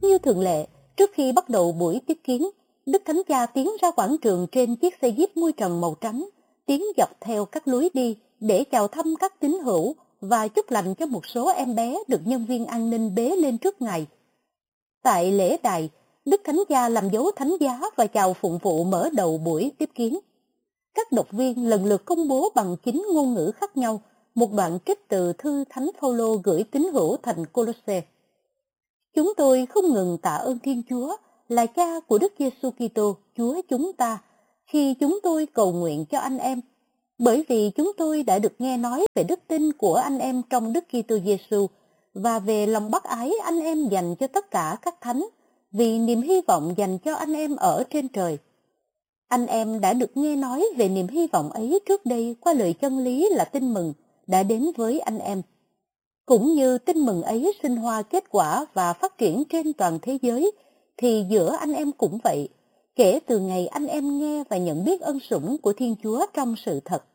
Như thường lệ, trước khi bắt đầu buổi tiếp kiến, Đức Thánh Cha tiến ra quảng trường trên chiếc xe jeep mui trần màu trắng, tiến dọc theo các lối đi để chào thăm các tín hữu và chúc lành cho một số em bé được nhân viên an ninh bế lên trước Ngài. Tại lễ đài, Đức Thánh Cha làm dấu thánh giá và chào phụng vụ mở đầu buổi tiếp kiến. Các đọc viên lần lượt công bố bằng 9 ngôn ngữ khác nhau một đoạn trích từ thư Thánh Phaolô gửi tín hữu thành Cô-lô-sê. Chúng tôi không ngừng tạ ơn Thiên Chúa là Cha của Đức Giêsu Kitô, Chúa chúng ta, khi chúng tôi cầu nguyện cho anh em, bởi vì chúng tôi đã được nghe nói về đức tin của anh em trong Đức Kitô Giêsu và về lòng bác ái anh em dành cho tất cả các thánh, vì niềm hy vọng dành cho anh em ở trên trời. Anh em đã được nghe nói về niềm hy vọng ấy trước đây qua lời chân lý là tin mừng đã đến với anh em. Cũng như tin mừng ấy sinh hoa kết quả và phát triển trên toàn thế giới, thì giữa anh em cũng vậy, kể từ ngày anh em nghe và nhận biết ân sủng của Thiên Chúa trong sự thật.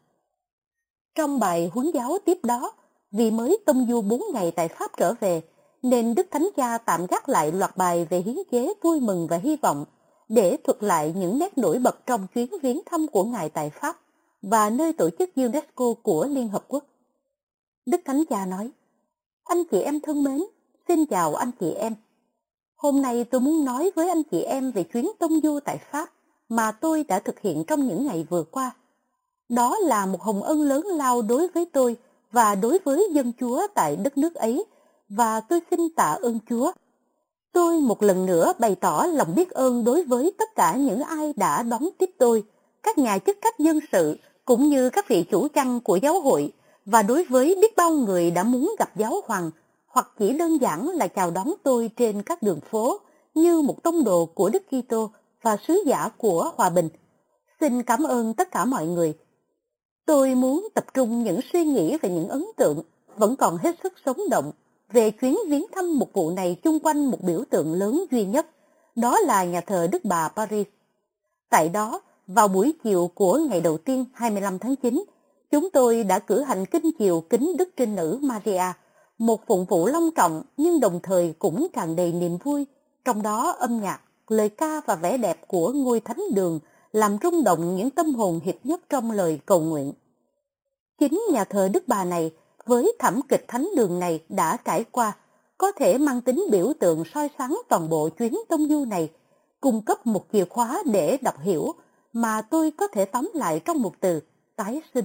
Trong bài huấn giáo tiếp đó, vì mới tông du 4 ngày tại Pháp trở về, nên Đức Thánh Cha tạm gác lại loạt bài về hiến chế vui mừng và hy vọng, để thuật lại những nét nổi bật trong chuyến viếng thăm của Ngài tại Pháp và nơi tổ chức UNESCO của Liên Hợp Quốc. Đức Thánh Cha nói: Anh chị em thân mến, xin chào anh chị em. Hôm nay tôi muốn nói với anh chị em về chuyến tông du tại Pháp mà tôi đã thực hiện trong những ngày vừa qua. Đó là một hồng ân lớn lao đối với tôi và đối với dân Chúa tại đất nước ấy, và tôi xin tạ ơn Chúa. Tôi một lần nữa bày tỏ lòng biết ơn đối với tất cả những ai đã đón tiếp tôi, các nhà chức trách dân sự cũng như các vị chủ chăn của giáo hội, và đối với biết bao người đã muốn gặp giáo hoàng hoặc chỉ đơn giản là chào đón tôi trên các đường phố như một tông đồ của Đức Kitô và sứ giả của hòa bình. Xin cảm ơn tất cả mọi người. Tôi muốn tập trung những suy nghĩ và những ấn tượng vẫn còn hết sức sống động về chuyến viếng thăm mục vụ này chung quanh một biểu tượng lớn duy nhất, đó là nhà thờ Đức Bà Paris. Tại đó, vào buổi chiều của ngày đầu tiên 25 tháng 9, chúng tôi đã cử hành kinh chiều kính Đức Trinh Nữ Maria, một phụng vụ long trọng nhưng đồng thời cũng tràn đầy niềm vui, trong đó âm nhạc, lời ca và vẻ đẹp của ngôi thánh đường làm rung động những tâm hồn hiệp nhất trong lời cầu nguyện. Chính nhà thờ Đức Bà này, với thảm kịch thánh đường này đã trải qua, có thể mang tính biểu tượng soi sáng toàn bộ chuyến tông du này, cung cấp một chìa khóa để đọc hiểu mà tôi có thể tóm lại trong một từ: tái sinh.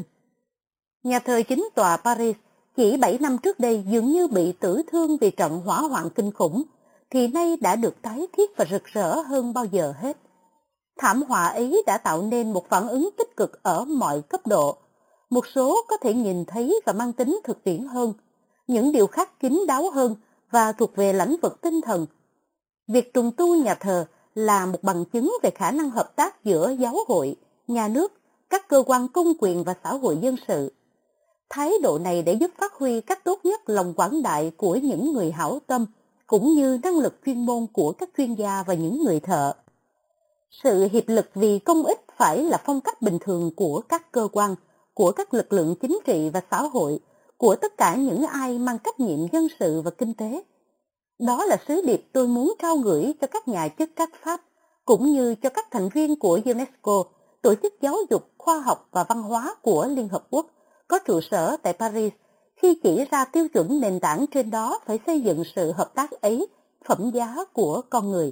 Nhà thờ chính tòa Paris chỉ 7 năm trước đây dường như bị tử thương vì trận hỏa hoạn kinh khủng, thì nay đã được tái thiết và rực rỡ hơn bao giờ hết. Thảm họa ấy đã tạo nên một phản ứng tích cực ở mọi cấp độ. Một số có thể nhìn thấy và mang tính thực tiễn hơn, những điều khác kín đáo hơn và thuộc về lĩnh vực tinh thần. Việc trùng tu nhà thờ là một bằng chứng về khả năng hợp tác giữa giáo hội, nhà nước, các cơ quan công quyền và xã hội dân sự. Thái độ này để giúp phát huy cách tốt nhất lòng quảng đại của những người hảo tâm, cũng như năng lực chuyên môn của các chuyên gia và những người thợ. Sự hiệp lực vì công ích phải là phong cách bình thường của các cơ quan, của các lực lượng chính trị và xã hội, của tất cả những ai mang trách nhiệm dân sự và kinh tế. Đó là sứ điệp tôi muốn trao gửi cho các nhà chức trách Pháp, cũng như cho các thành viên của UNESCO, tổ chức giáo dục, khoa học và văn hóa của Liên Hợp Quốc, có trụ sở tại Paris, khi chỉ ra tiêu chuẩn nền tảng trên đó phải xây dựng sự hợp tác ấy, phẩm giá của con người.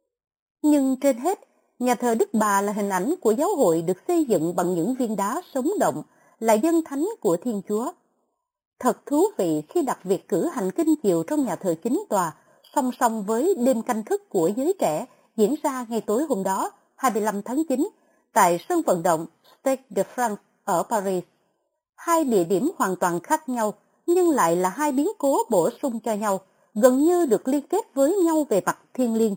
Nhưng trên hết, nhà thờ Đức Bà là hình ảnh của giáo hội được xây dựng bằng những viên đá sống động, là dân thánh của Thiên Chúa. Thật thú vị khi đặt việc cử hành kinh chiều trong nhà thờ chính tòa, song song với đêm canh thức của giới trẻ diễn ra ngay tối hôm đó, 25 tháng 9, tại sân vận động Stade de France ở Paris. Hai địa điểm hoàn toàn khác nhau, nhưng lại là hai biến cố bổ sung cho nhau, gần như được liên kết với nhau về mặt thiêng liêng.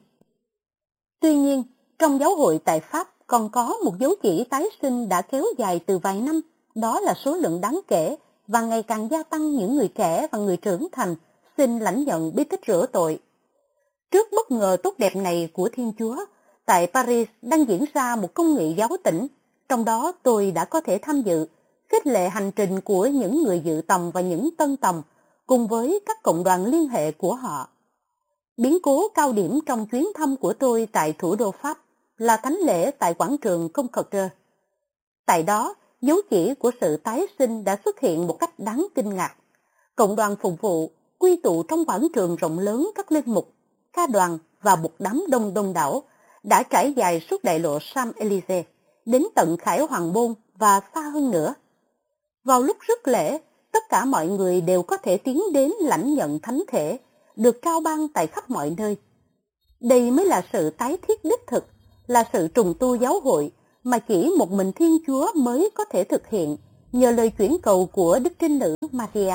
Tuy nhiên, trong giáo hội tại Pháp còn có một dấu chỉ tái sinh đã kéo dài từ vài năm, đó là số lượng đáng kể và ngày càng gia tăng những người trẻ và người trưởng thành xin lãnh nhận bí tích rửa tội. Trước bất ngờ tốt đẹp này của Thiên Chúa, tại Paris đang diễn ra một công nghị giáo tỉnh, trong đó tôi đã có thể tham dự, khích lệ hành trình của những người dự tòng và những tân tòng, cùng với các cộng đoàn liên hệ của họ. Biến cố cao điểm trong chuyến thăm của tôi tại thủ đô Pháp là thánh lễ tại quảng trường Concorde. Tại đó, dấu chỉ của sự tái sinh đã xuất hiện một cách đáng kinh ngạc. Cộng đoàn phục vụ quy tụ trong quảng trường rộng lớn các linh mục, ca đoàn và một đám đông đông đảo đã trải dài suốt đại lộ Champs-Élysées đến tận Khải Hoàng Môn và xa hơn nữa. Vào lúc rước lễ, tất cả mọi người đều có thể tiến đến lãnh nhận thánh thể, được trao ban tại khắp mọi nơi. Đây mới là sự tái thiết đích thực, là sự trùng tu giáo hội mà chỉ một mình Thiên Chúa mới có thể thực hiện nhờ lời chuyển cầu của Đức Trinh Nữ Maria.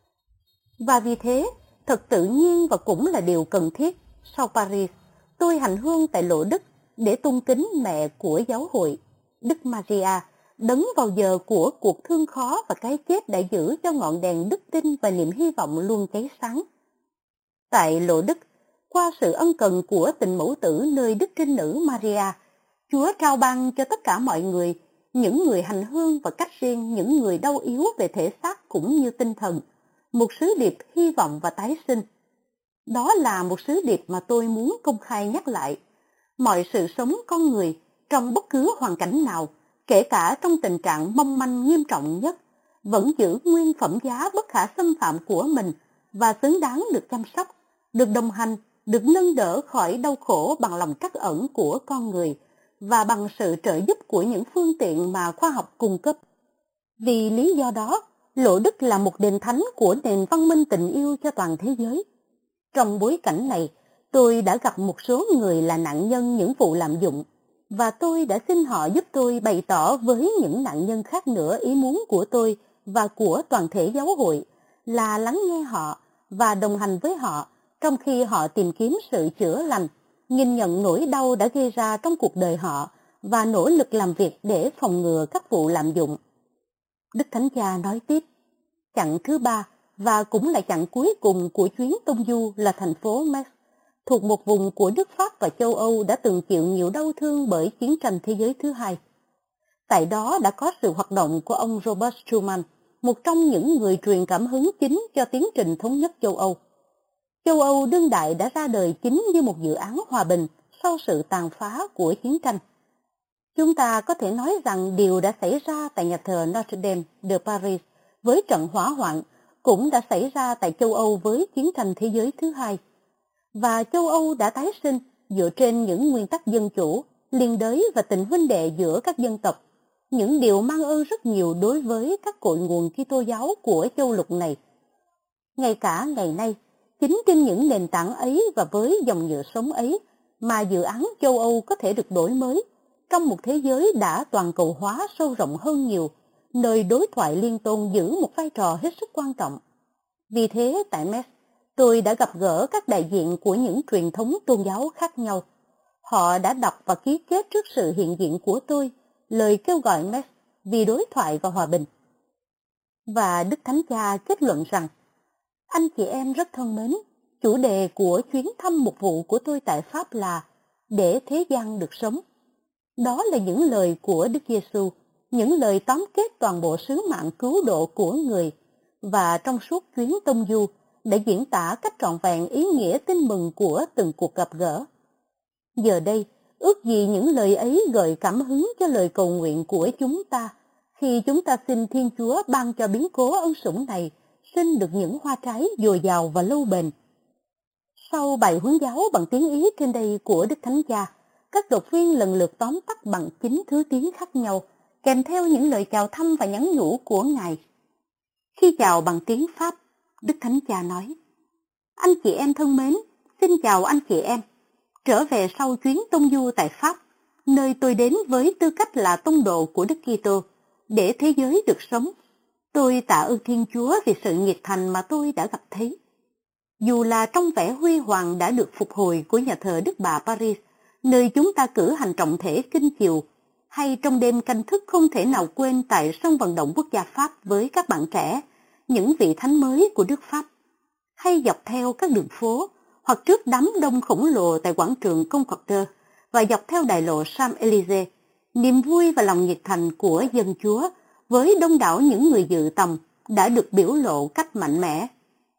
Và vì thế, thật tự nhiên và cũng là điều cần thiết, sau Paris, tôi hành hương tại Lộ Đức để tôn kính mẹ của giáo hội, Đức Maria, đấng vào giờ của cuộc thương khó và cái chết đã giữ cho ngọn đèn đức tin và niềm hy vọng luôn cháy sáng. Tại Lộ Đức, qua sự ân cần của tình mẫu tử nơi Đức Trinh Nữ Maria, Chúa trao ban cho tất cả mọi người, những người hành hương và cách riêng những người đau yếu về thể xác cũng như tinh thần, một sứ điệp hy vọng và tái sinh. Đó là một sứ điệp mà tôi muốn công khai nhắc lại. Mọi sự sống con người, trong bất cứ hoàn cảnh nào, kể cả trong tình trạng mong manh nghiêm trọng nhất, vẫn giữ nguyên phẩm giá bất khả xâm phạm của mình và xứng đáng được chăm sóc, được đồng hành, được nâng đỡ khỏi đau khổ bằng lòng trắc ẩn của con người và bằng sự trợ giúp của những phương tiện mà khoa học cung cấp. Vì lý do đó, Lộ Đức là một đền thánh của nền văn minh tình yêu cho toàn thế giới. Trong bối cảnh này, tôi đã gặp một số người là nạn nhân những vụ lạm dụng, và tôi đã xin họ giúp tôi bày tỏ với những nạn nhân khác nữa ý muốn của tôi và của toàn thể giáo hội là lắng nghe họ và đồng hành với họ trong khi họ tìm kiếm sự chữa lành, nhìn nhận nỗi đau đã gây ra trong cuộc đời họ và nỗ lực làm việc để phòng ngừa các vụ lạm dụng. Đức Thánh Cha nói tiếp, chặng thứ 3 và cũng là chặng cuối cùng của chuyến tông du là thành phố Metz, thuộc một vùng của nước Pháp và châu Âu đã từng chịu nhiều đau thương bởi chiến tranh thế giới thứ hai. Tại đó đã có sự hoạt động của ông Robert Schuman, một trong những người truyền cảm hứng chính cho tiến trình thống nhất châu Âu. Châu Âu đương đại đã ra đời chính như một dự án hòa bình sau sự tàn phá của chiến tranh. Chúng ta có thể nói rằng điều đã xảy ra tại nhà thờ Notre Dame de Paris với trận hỏa hoạn cũng đã xảy ra tại châu Âu với chiến tranh thế giới thứ hai. Và châu Âu đã tái sinh dựa trên những nguyên tắc dân chủ, liên đới và tình huynh đệ giữa các dân tộc, những điều mang ơn rất nhiều đối với các cội nguồn Kitô giáo của châu lục này. Ngay cả ngày nay, chính trên những nền tảng ấy và với dòng nhựa sống ấy mà dự án châu Âu có thể được đổi mới trong một thế giới đã toàn cầu hóa sâu rộng hơn nhiều, nơi đối thoại liên tôn giữ một vai trò hết sức quan trọng. Vì thế tại Metz, tôi đã gặp gỡ các đại diện của những truyền thống tôn giáo khác nhau. Họ đã đọc và ký kết trước sự hiện diện của tôi lời kêu gọi Metz vì đối thoại và hòa bình. Và Đức Thánh Cha kết luận rằng, anh chị em rất thân mến, chủ đề của chuyến thăm mục vụ của tôi tại Pháp là để thế gian được sống. Đó là những lời của Đức Giêsu, những lời tóm kết toàn bộ sứ mạng cứu độ của người, và trong suốt chuyến tông du đã diễn tả cách trọn vẹn ý nghĩa tin mừng của từng cuộc gặp gỡ. Giờ đây, ước gì những lời ấy gợi cảm hứng cho lời cầu nguyện của chúng ta khi chúng ta xin Thiên Chúa ban cho biến cố ân sủng này sinh được những hoa trái dồi dào và lâu bền. Sau bài huấn giáo bằng tiếng Ý trên đây của Đức Thánh Cha, các đột viên lần lượt tóm tắt bằng 9 thứ tiếng khác nhau, kèm theo những lời chào thăm và nhắn nhủ của Ngài. Khi chào bằng tiếng Pháp, Đức Thánh Cha nói, anh chị em thân mến, xin chào anh chị em. Trở về sau chuyến tông du tại Pháp, nơi tôi đến với tư cách là tông đồ của Đức Kitô, để thế giới được sống. Tôi tạ ơn Thiên Chúa vì sự nhiệt thành mà tôi đã gặp thấy. Dù là trong vẻ huy hoàng đã được phục hồi của nhà thờ Đức Bà Paris, nơi chúng ta cử hành trọng thể kinh chiều, hay trong đêm canh thức không thể nào quên tại sân vận động quốc gia Pháp với các bạn trẻ, những vị thánh mới của nước Pháp, hay dọc theo các đường phố, hoặc trước đám đông khổng lồ tại quảng trường Concorde và dọc theo đại lộ Champs-Élysées, niềm vui và lòng nhiệt thành của dân Chúa với đông đảo những người dự tòng đã được biểu lộ cách mạnh mẽ.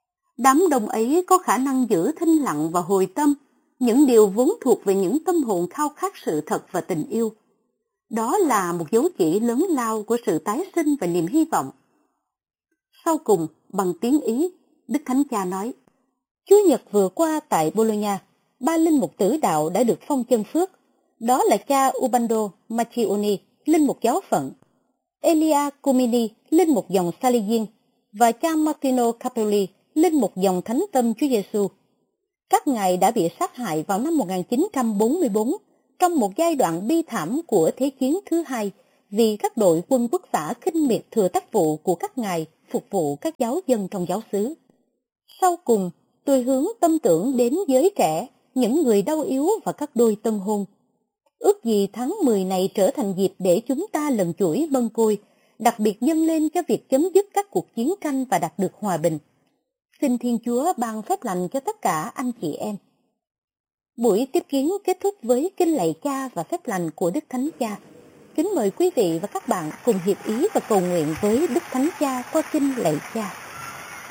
Đám đông ấy có khả năng giữ thinh lặng và hồi tâm, những điều vốn thuộc về những tâm hồn khao khát sự thật và tình yêu. Đó là một dấu chỉ lớn lao của sự tái sinh và niềm hy vọng. Sau cùng, bằng tiếng Ý, Đức Thánh Cha nói, Chúa Nhật vừa qua tại Bologna, 3 linh mục tử đạo đã được phong chân phước. Đó là cha Ubaldo Macchioni, linh mục giáo phận, Elia Cumini, linh mục dòng Salesian, và cha Martino Capelli, linh mục dòng Thánh Tâm Chúa Giêsu. Các ngài đã bị sát hại vào năm 1944 trong một giai đoạn bi thảm của Thế chiến thứ hai vì các đội quân quốc xã khinh miệt thừa tác vụ của các ngài phục vụ các giáo dân trong giáo xứ. Sau cùng, tôi hướng tâm tưởng đến giới trẻ, những người đau yếu và các đôi tân hôn. Ước gì tháng 10 này trở thành dịp để chúng ta lần chuỗi mân côi, đặc biệt dâng lên cho việc chấm dứt các cuộc chiến tranh và đạt được hòa bình. Xin Thiên Chúa ban phép lành cho tất cả anh chị em. Buổi tiếp kiến kết thúc với kinh lạy Cha và phép lành của Đức Thánh Cha. Kính mời quý vị và các bạn cùng hiệp ý và cầu nguyện với Đức Thánh Cha qua kinh lạy Cha.